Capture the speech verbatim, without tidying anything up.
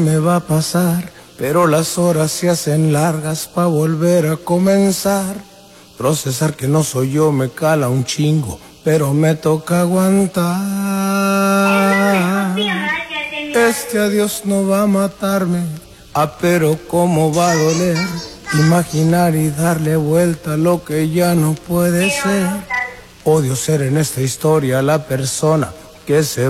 Me va a pasar, pero las horas se hacen largas pa' volver a comenzar. Procesar que no soy yo me cala un chingo, pero me toca aguantar. Este adiós no va a matarme, ah, pero cómo va a doler. Imaginar y darle vuelta a lo que ya no puede ser. Odio ser en esta historia la persona que se